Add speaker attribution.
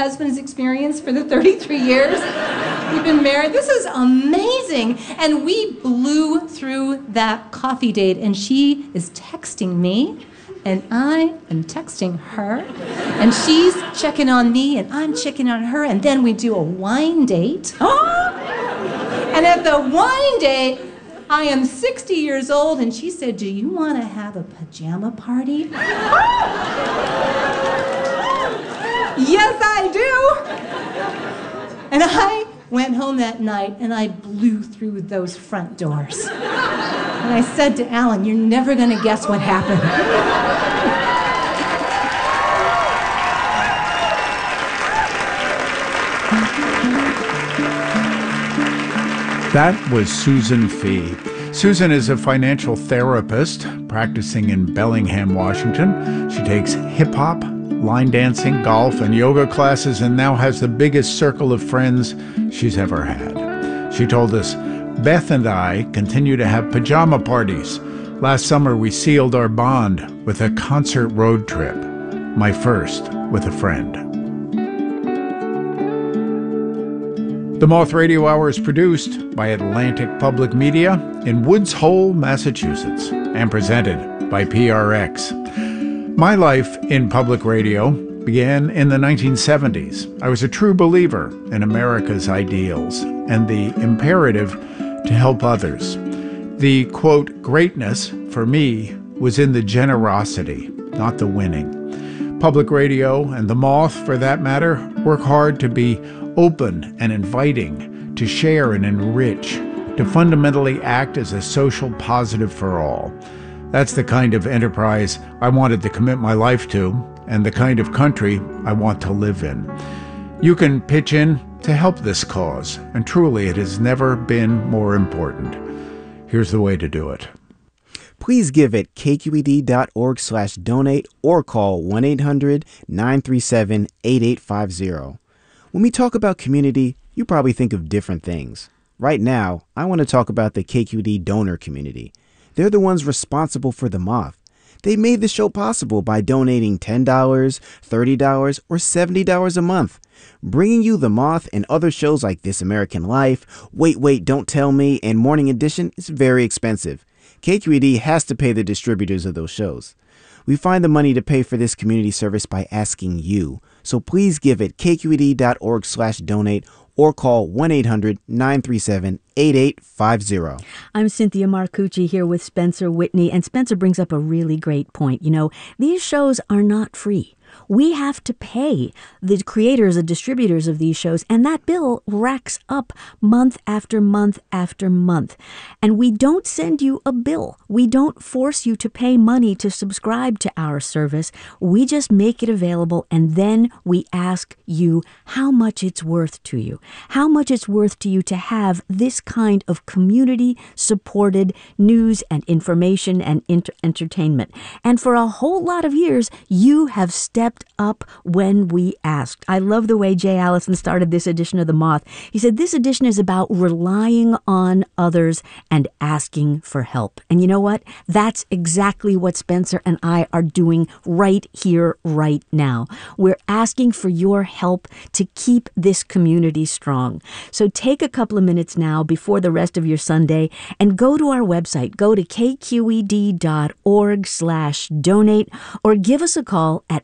Speaker 1: husband's experience for the 33 years we've been married. This is amazing. And we blew through that coffee date, and she is texting me, and I am texting her, and she's checking on me, and I'm checking on her, and then we do a wine date. And at the wine date, I am 60 years old, and she said, "Do you want to have a pajama party?" Yes, I do. And I went home that night, and I blew through those front doors. And I said to Alan, "You're never going to guess what happened."
Speaker 2: That was Susan Fee. Susan is a financial therapist practicing in Bellingham, Washington. She takes hip-hop, line dancing, golf, and yoga classes, and now has the biggest circle of friends she's ever had. She told us, "Beth and I continue to have pajama parties. Last summer, we sealed our bond with a concert road trip, my first with a friend." The Moth Radio Hour is produced by Atlantic Public Media in Woods Hole, Massachusetts, and presented by PRX. My life in public radio began in the 1970s. I was a true believer in America's ideals and the imperative to help others. The, quote, greatness for me was in the generosity, not the winning. Public radio, and the Moth for that matter, work hard to be open and inviting, to share and enrich, to fundamentally act as a social positive for all. That's the kind of enterprise I wanted to commit my life to, and the kind of country I want to live in. You can pitch in to help this cause, and truly it has never been more important. Here's the way to do it.
Speaker 3: Please give at kqed.org/donate or call 1-800-937-8850. When we talk about community, you probably think of different things. Right now, I want to talk about the KQED donor community. They're the ones responsible for the Moth. They made the show possible by donating $10, $30, or $70 a month. Bringing you the Moth and other shows like This American Life, Wait, Don't Tell Me, and Morning Edition is very expensive. KQED has to pay the distributors of those shows. We find the money to pay for this community service by asking you. So please give at kqed.org/donate or call 1-800-937-8850.
Speaker 4: I'm Cynthia Marcucci here with Spencer Whitney, and Spencer brings up a really great point. You know, these shows are not free. We have to pay the creators, the distributors of these shows, and that bill racks up month after month after month. And we don't send you a bill. We don't force you to pay money to subscribe to our service. We just make it available, and then we ask you how much it's worth to you, how much it's worth to you to have this kind of community-supported news and information and entertainment. And for a whole lot of years, you have stepped up when we asked. I love the way Jay Allison started this edition of The Moth. He said, this edition is about relying on others and asking for help. And you know what? That's exactly what Spencer and I are doing right here, right now. We're asking for your help to keep this community strong. So take a couple of minutes now before the rest of your Sunday and go to our website. Go to kqed.org/donate or give us a call at